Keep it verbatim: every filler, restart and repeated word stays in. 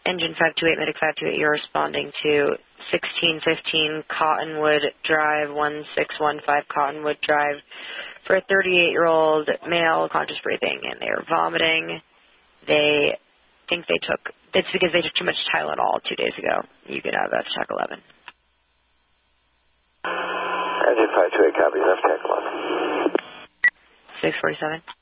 Engine five two eight, Medic five two eight, you're responding to sixteen fifteen Cottonwood Drive, one six one five Cottonwood Drive for a thirty-eight-year-old male, conscious breathing, and they're vomiting. They think they took, it's because they took too much Tylenol two days ago. You could have F TAC eleven. Engine five two eight, copy, F TAC eleven. six forty-seven.